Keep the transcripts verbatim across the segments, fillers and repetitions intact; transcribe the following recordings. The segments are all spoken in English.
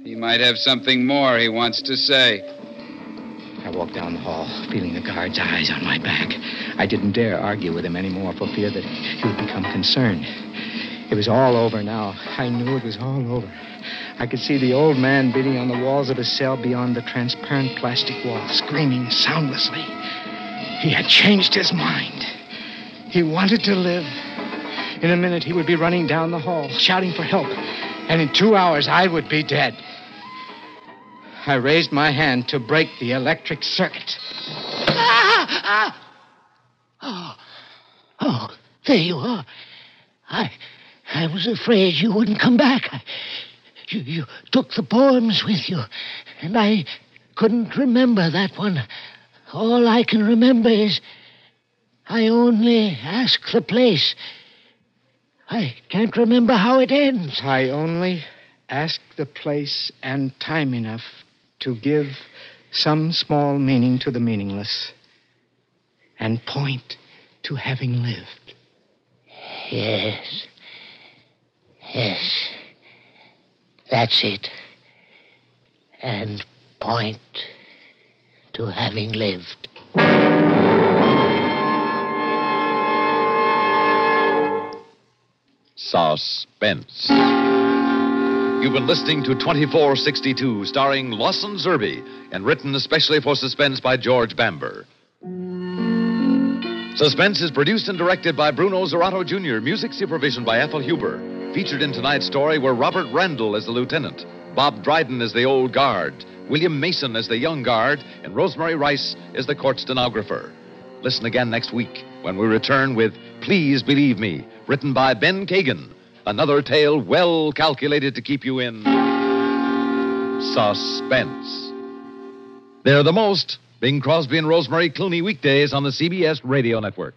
He might have something more he wants to say. I walked down the hall, feeling the guard's eyes on my back. I didn't dare argue with him anymore for fear that he would become concerned. It was all over now. I knew it was all over. I could see the old man beating on the walls of his cell beyond the transparent plastic wall, screaming soundlessly. He had changed his mind. He wanted to live. In a minute, he would be running down the hall, shouting for help. And in two hours, I would be dead. I raised my hand to break the electric circuit. Ah! Ah! Oh, oh, there you are. I, I was afraid you wouldn't come back. I, you, you took the poems with you, and I couldn't remember that one. All I can remember is I only ask the place. I can't remember how it ends. I only ask the place and time enough to give some small meaning to the meaningless and point to having lived. Yes. Yes. That's it. And point to having lived. Suspense. You've been listening to twenty-four sixty-two, starring Lawson Zerbe, and written especially for Suspense by George Bamber. Suspense is produced and directed by Bruno Zerato Junior Music supervision by Ethel Huber. Featured in tonight's story were Robert Randall as the lieutenant, Bob Dryden as the old guard, William Mason as the young guard, and Rosemary Rice as the court stenographer. Listen again next week when we return with Please Believe Me, written by Ben Kagan. Another tale well calculated to keep you in suspense. They're the most. Bing Crosby and Rosemary Clooney weekdays on the C B S Radio Network.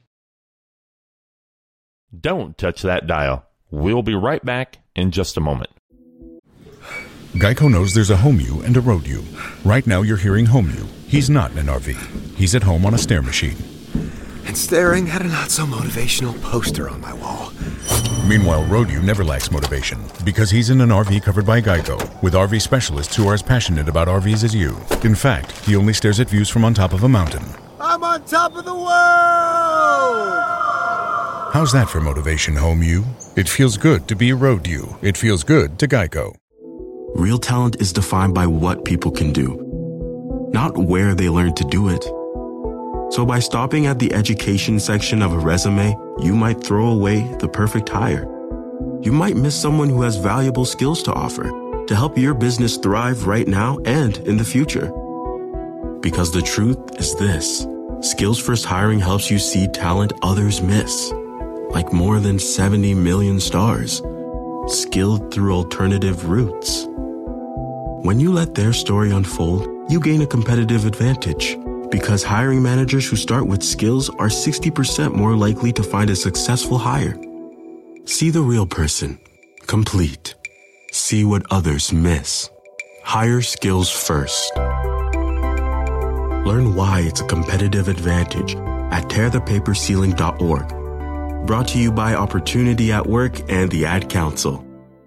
Don't touch that dial. We'll be right back in just a moment. Geico knows there's a home you and a road you. Right now you're hearing home you. He's not in an R V. He's at home on a stair machine. And staring at a not-so-motivational poster on my wall. Meanwhile, road you never lacks motivation because he's in an R V covered by Geico with R V specialists who are as passionate about R Vs as you. In fact, he only stares at views from on top of a mountain. I'm on top of the world! How's that for motivation, home you? It feels good to be a road you. It feels good to Geico. Real talent is defined by what people can do, not where they learn to do it. So by stopping at the education section of a resume, you might throw away the perfect hire. You might miss someone who has valuable skills to offer to help your business thrive right now and in the future. Because the truth is this: Skills First Hiring helps you see talent others miss, like more than seventy million stars, skilled through alternative routes. When you let their story unfold, you gain a competitive advantage. Because hiring managers who start with skills are sixty percent more likely to find a successful hire. See the real person. Complete. See what others miss. Hire skills first. Learn why it's a competitive advantage at tear the paper ceiling dot org. Brought to you by Opportunity at Work and the Ad Council.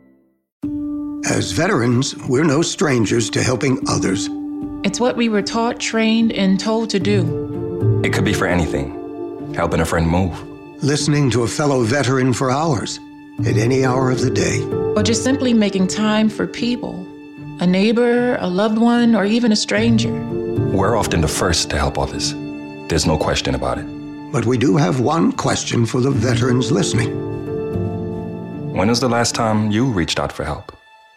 As veterans, we're no strangers to helping others. It's what we were taught, trained, and told to do. It could be for anything. Helping a friend move. Listening to a fellow veteran for hours, at any hour of the day. Or just simply making time for people. A neighbor, a loved one, or even a stranger. We're often the first to help others. There's no question about it. But we do have one question for the veterans listening. When was the last time you reached out for help?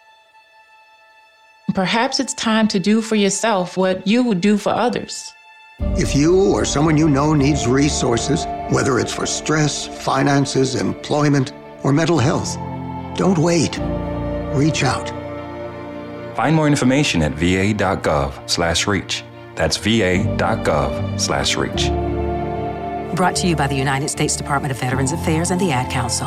Perhaps it's time to do for yourself what you would do for others. If you or someone you know needs resources, whether it's for stress, finances, employment, or mental health, don't wait. Reach out. Find more information at va.gov slash reach. That's va.gov slash reach. Brought to you by the United States Department of Veterans Affairs and the Ad Council.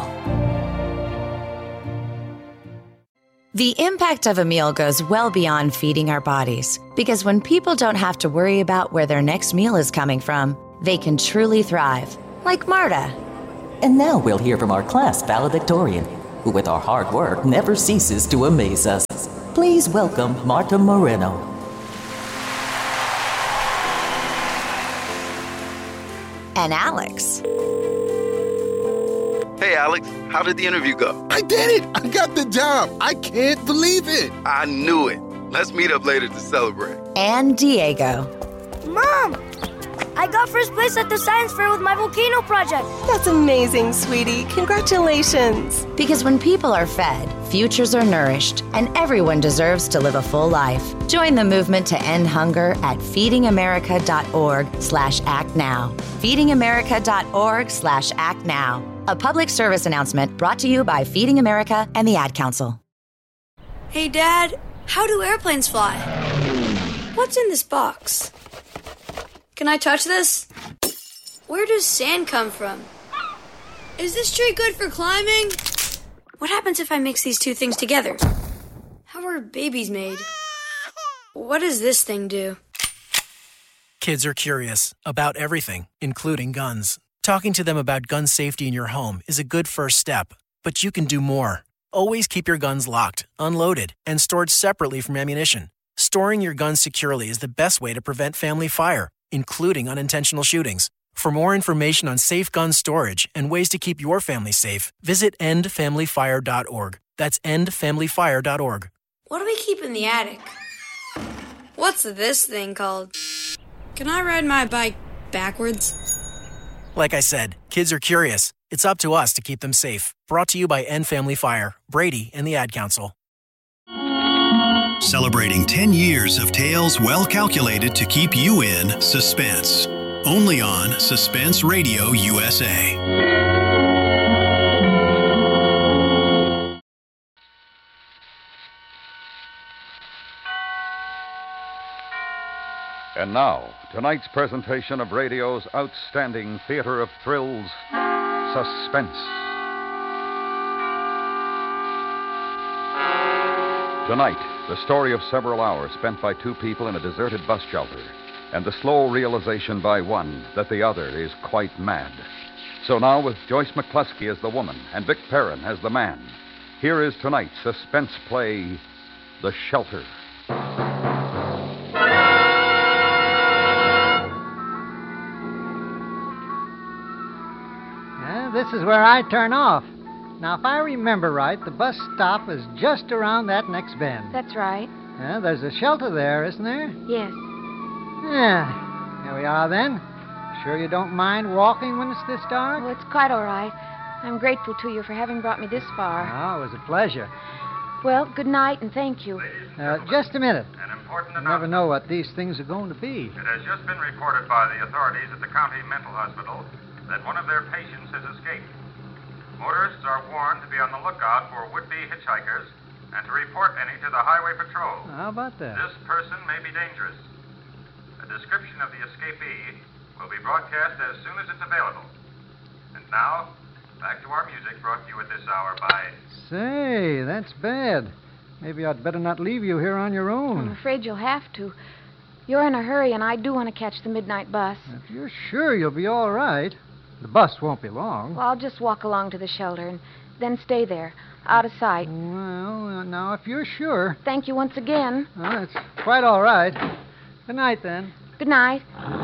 The impact of a meal goes well beyond feeding our bodies, because when people don't have to worry about where their next meal is coming from, they can truly thrive, like Marta. And now we'll hear from our class valedictorian, who with our hard work never ceases to amaze us. Please welcome Marta Moreno. And Alex. Hey, Alex, how did the interview go? I did it! I got the job! I can't believe it! I knew it. Let's meet up later to celebrate. And Diego. Mom! I got first place at the science fair with my volcano project. That's amazing, sweetie. Congratulations. Because when people are fed, futures are nourished, and everyone deserves to live a full life. Join the movement to end hunger at feedingamerica.org slash act now. feedingamerica.org slash act now. A public service announcement brought to you by Feeding America and the Ad Council. Hey, Dad, how do airplanes fly? What's in this box? Can I touch this? Where does sand come from? Is this tree good for climbing? What happens if I mix these two things together? How are babies made? What does this thing do? Kids are curious about everything, including guns. Talking to them about gun safety in your home is a good first step, but you can do more. Always keep your guns locked, unloaded, and stored separately from ammunition. Storing your guns securely is the best way to prevent family fire, including unintentional shootings. For more information on safe gun storage and ways to keep your family safe, visit end family fire dot org. That's end family fire dot org. What do we keep in the attic? What's this thing called? Can I ride my bike backwards? Like I said, kids are curious. It's up to us to keep them safe. Brought to you by End Family Fire, Brady, and the Ad Council. Celebrating ten years of tales well calculated to keep you in suspense. Only on Suspense Radio U S A. And now, tonight's presentation of radio's outstanding theater of thrills, Suspense. Tonight, the story of several hours spent by two people in a deserted bus shelter, and the slow realization by one that the other is quite mad. So now, with Joyce McCluskey as the woman and Vic Perrin as the man, here is tonight's suspense play, The Shelter. Yeah, this is where I turn off. Now, if I remember right, the bus stop is just around that next bend. That's right. Yeah, there's a shelter there, isn't there? Yes. Yeah. Here we are, then. Sure you don't mind walking when it's this dark? Oh, it's quite all right. I'm grateful to you for having brought me this far. Oh, it was a pleasure. Well, good night and thank you. Uh, just a minute. An important You never know what these things are going to be. It has just been reported by the authorities at the county mental hospital that one of their patients has escaped. Motorists are warned to be on the lookout for would-be hitchhikers and to report any to the highway patrol. How about that? This person may be dangerous. A description of the escapee will be broadcast as soon as it's available. And now, back to our music brought to you at this hour by... Say, that's bad. Maybe I'd better not leave you here on your own. I'm afraid you'll have to. You're in a hurry, and I do want to catch the midnight bus. If you're sure you'll be all right, the bus won't be long. Well, I'll just walk along to the shelter and then stay there, out of sight. Well, now, if you're sure... Thank you once again. Well, it's quite all right. Good night, then. Good night.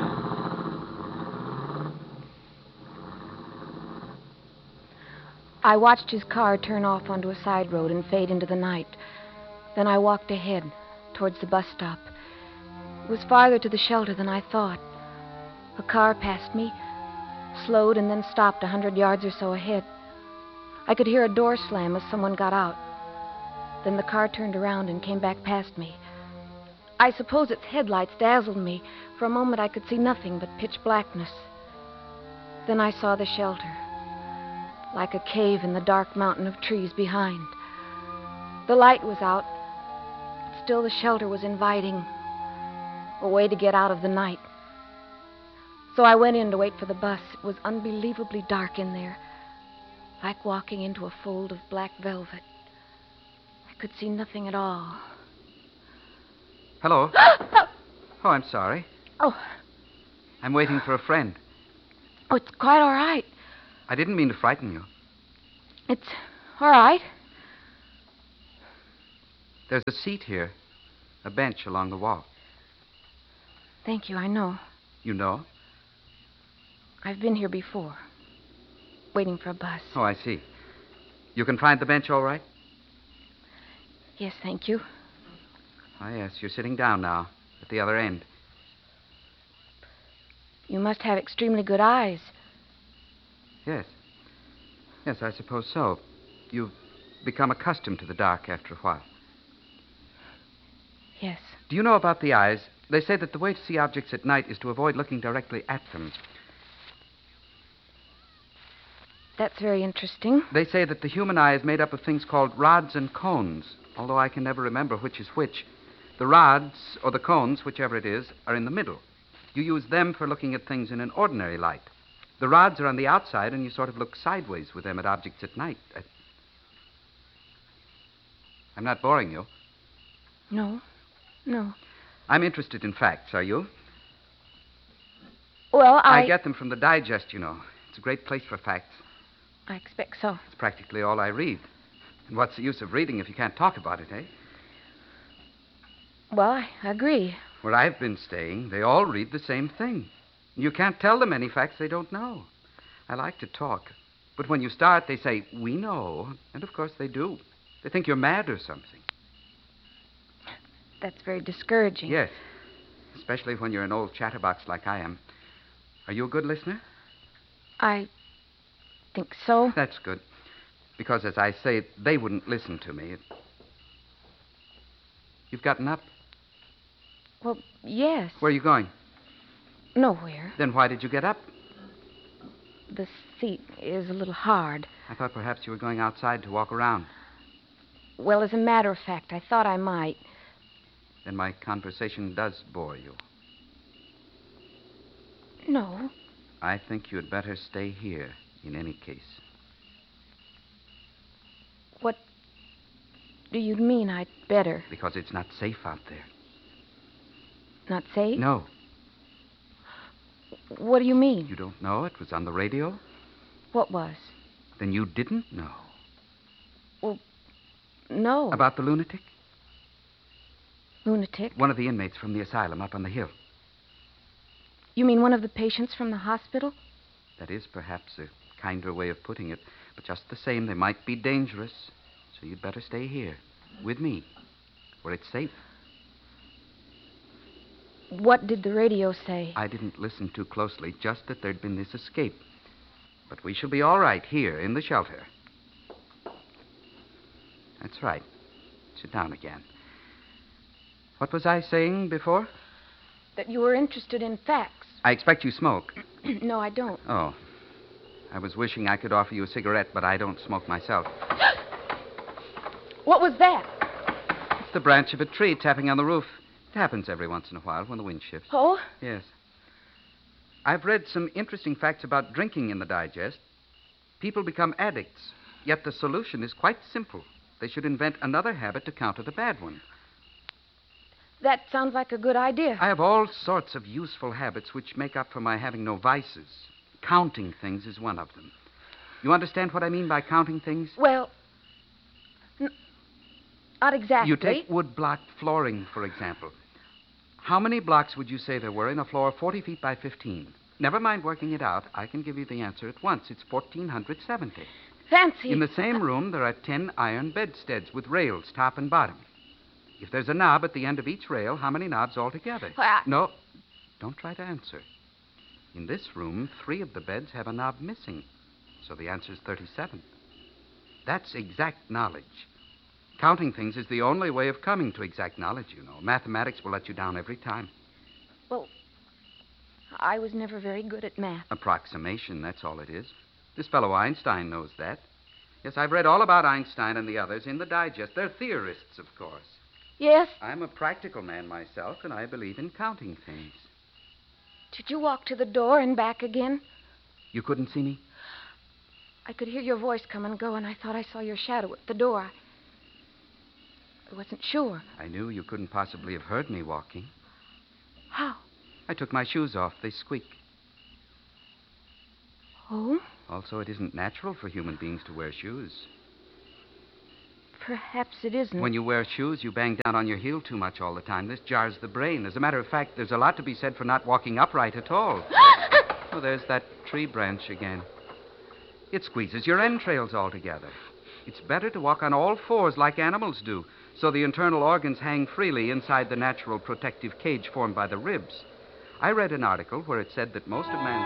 I watched his car turn off onto a side road and fade into the night. Then I walked ahead, towards the bus stop. It was farther to the shelter than I thought. A car passed me, slowed, and then stopped a hundred yards or so ahead. I could hear a door slam as someone got out. Then the car turned around and came back past me. I suppose its headlights dazzled me. For a moment I could see nothing but pitch blackness. Then I saw the shelter, like a cave in the dark mountain of trees behind. The light was out. Still the shelter was inviting, a way to get out of the night. So I went in to wait for the bus. It was unbelievably dark in there, like walking into a fold of black velvet. I could see nothing at all. Hello. Oh, I'm sorry. Oh. I'm waiting for a friend. Oh, it's quite all right. I didn't mean to frighten you. It's all right. There's a seat here, a bench along the wall. Thank you, I know. You know? I've been here before, waiting for a bus. Oh, I see. You can find the bench all right? Yes, thank you. Ah, yes, you're sitting down now, at the other end. You must have extremely good eyes. Yes. Yes, I suppose so. You've become accustomed to the dark after a while. Yes. Do you know about the eyes? They say that the way to see objects at night is to avoid looking directly at them. That's very interesting. They say that the human eye is made up of things called rods and cones, although I can never remember which is which. The rods, or the cones, whichever it is, are in the middle. You use them for looking at things in an ordinary light. The rods are on the outside, and you sort of look sideways with them at objects at night. I... I'm not boring you. No. No. I'm interested in facts, are you? Well, I... I get them from the Digest, you know. It's a great place for facts. I expect so. It's practically all I read. And what's the use of reading if you can't talk about it, eh? Well, I agree. Where I've been staying, they all read the same thing. You can't tell them any facts they don't know. I like to talk. But when you start, they say, we know. And of course they do. They think you're mad or something. That's very discouraging. Yes. Especially when you're an old chatterbox like I am. Are you a good listener? I think so. That's good. Because, as I say, they wouldn't listen to me. You've gotten up? Well, yes. Where are you going? Nowhere. Then why did you get up? The seat is a little hard. I thought perhaps you were going outside to walk around. Well, as a matter of fact, I thought I might. Then my conversation does bore you. No. I think you'd better stay here, in any case. What do you mean I'd better? Because it's not safe out there. Not safe? No. What do you mean? You don't know? It was on the radio? What was? Then you didn't know. Well, no. About the lunatic? Lunatic? One of the inmates from the asylum up on the hill. You mean one of the patients from the hospital? That is perhaps a kinder way of putting it. But just the same, they might be dangerous. So you'd better stay here, with me, where it's safe. What did the radio say? I didn't listen too closely, just that there'd been this escape. But we shall be all right here in the shelter. That's right. Sit down again. What was I saying before? That you were interested in facts. I expect you smoke. No, I don't. Oh. I was wishing I could offer you a cigarette, but I don't smoke myself. What was that? It's the branch of a tree tapping on the roof. It happens every once in a while when the wind shifts. Oh? Yes. I've read some interesting facts about drinking in the Digest. People become addicts, yet the solution is quite simple. They should invent another habit to counter the bad one. That sounds like a good idea. I have all sorts of useful habits which make up for my having no vices. Counting things is one of them. You understand what I mean by counting things? Well, n- not exactly. You take wood-block flooring, for example. How many blocks would you say there were in a floor forty feet by fifteen? Never mind working it out. I can give you the answer at once. It's one thousand four hundred seventy. Fancy. In the same room, there are ten iron bedsteads with rails, top and bottom. If there's a knob at the end of each rail, how many knobs altogether? Well, I... No, don't try to answer. In this room, three of the beds have a knob missing. So the answer's thirty-seven. That's exact knowledge. Counting things is the only way of coming to exact knowledge, you know. Mathematics will let you down every time. Well, I was never very good at math. Approximation, that's all it is. This fellow Einstein knows that. Yes, I've read all about Einstein and the others in the Digest. They're theorists, of course. Yes? I'm a practical man myself, and I believe in counting things. Did you walk to the door and back again? You couldn't see me? I could hear your voice come and go, and I thought I saw your shadow at the door. I wasn't sure. I knew you couldn't possibly have heard me walking. How? I took my shoes off. They squeak. Oh? Also, it isn't natural for human beings to wear shoes. perhaps it isn't. When you wear shoes, you bang down on your heel too much all the time. This jars the brain. As a matter of fact, there's a lot to be said for not walking upright at all. Oh, there's that tree branch again. It squeezes your entrails all together. It's better to walk on all fours like animals do, so the internal organs hang freely inside the natural protective cage formed by the ribs. I read an article where it said that most of man's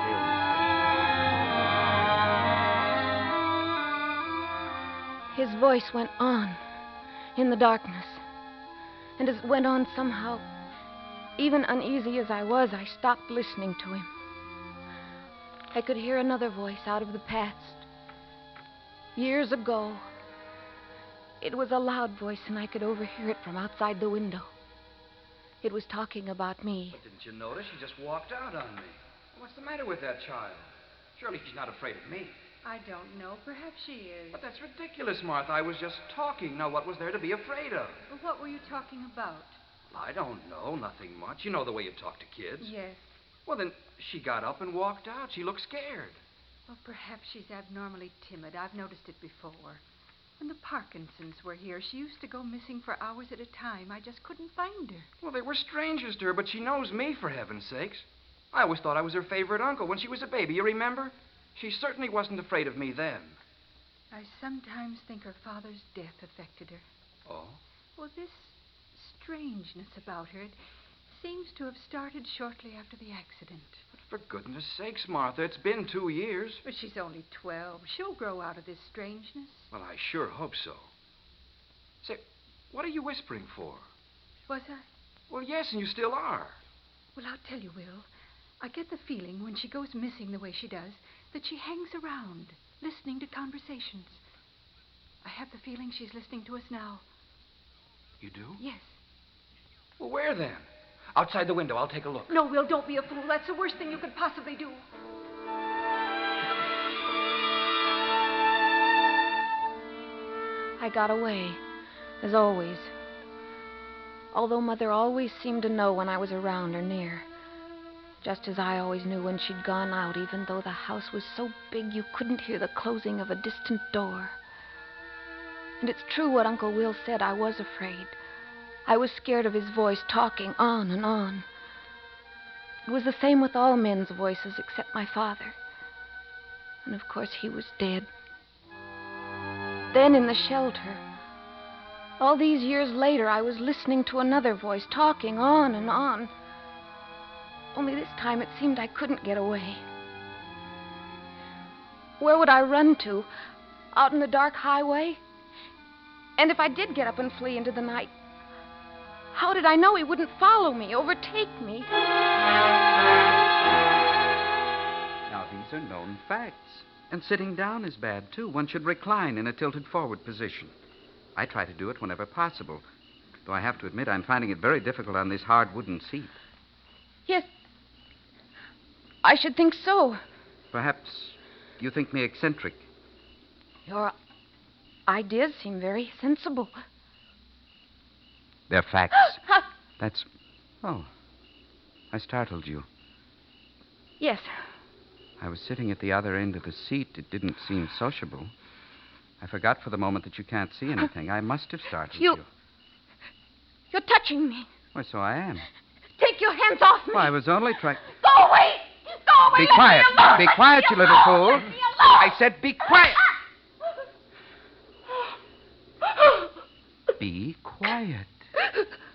ailments... His voice went on in the darkness. And as it went on somehow, even uneasy as I was, I stopped listening to him. I could hear another voice out of the past. Years ago. It was a loud voice, and I could overhear it from outside the window. It was talking about me. But didn't you notice? She just walked out on me. What's the matter with that child? Surely she's not afraid of me. I don't know. Perhaps she is. But that's ridiculous, Martha. I was just talking. Now, what was there to be afraid of? Well, what were you talking about? I don't know. Nothing much. You know the way you talk to kids. Yes. Well, then, she got up and walked out. She looked scared. Well, perhaps she's abnormally timid. I've noticed it before. When the Parkinsons were here, she used to go missing for hours at a time. I just couldn't find her. Well, they were strangers to her, but she knows me, for heaven's sakes. I always thought I was her favorite uncle when she was a baby. You remember? She certainly wasn't afraid of me then. I sometimes think her father's death affected her. Oh? Well, this strangeness about her, it seems to have started shortly after the accident. But for goodness sakes, Martha, it's been two years. But she's only twelve. She'll grow out of this strangeness. Well, I sure hope so. Say, what are you whispering for? Was I? Well, yes, and you still are. Well, I'll tell you, Will. I get the feeling when she goes missing the way she does that she hangs around, listening to conversations. I have the feeling she's listening to us now. You do? Yes. Well, where then? Outside the window. I'll take a look. No, Will, don't be a fool. That's the worst thing you could possibly do. I got away, as always. Although Mother always seemed to know when I was around or near. Just as I always knew when she'd gone out, even though the house was so big you couldn't hear the closing of a distant door. And it's true what Uncle Will said. I was afraid. I was scared of his voice talking on and on. It was the same with all men's voices except my father. And of course he was dead. Then in the shelter, all these years later, I was listening to another voice talking on and on. Only this time it seemed I couldn't get away. Where would I run to? Out in the dark highway? And if I did get up and flee into the night, how did I know he wouldn't follow me, overtake me? Now, these are known facts. And sitting down is bad, too. One should recline in a tilted forward position. I try to do it whenever possible, though I have to admit I'm finding it very difficult on this hard wooden seat. Yes, I should think so. Perhaps you think me eccentric. Your ideas seem very sensible. They're facts. That's... Oh, I startled you. Yes. I was sitting at the other end of the seat. It didn't seem sociable. I forgot for the moment that you can't see anything. I must have startled you. You... You're touching me. Why, so I am. Take your hands off me. Well, I was only trying... Go away! Go away! Be quiet. Be quiet, you little fool. I said be quiet. Be quiet.